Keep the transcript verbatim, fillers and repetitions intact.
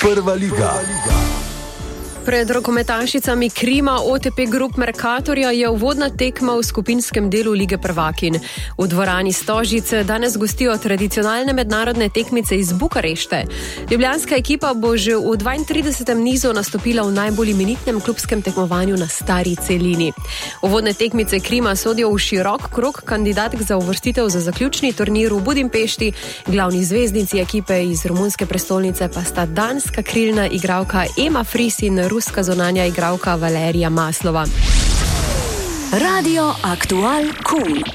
Prva liga. Pred rokometašicami Krima O T P Group Mercatorja je uvodna tekma v skupinskem delu Lige prvakinj. V dvorani Stožice danes gostijo tradicionalne mednarodne tekmice iz Bukarešte. Ljubljanska ekipa bo že v dvaintridesetem nizu nastopila v najbolj imenitnem klubskem tekmovanju na stari celini. Uvodne tekmice Krima sodijo v širok krog kandidatk za uvrstitev za zaključni turnir v Budimpešti. Glavni zvezdnici ekipe iz romunske prestolnice pa sta danska krilna igralka Ema Fris in ruska zunanja igralka Valerija Maslova. Radio Aktual Cool.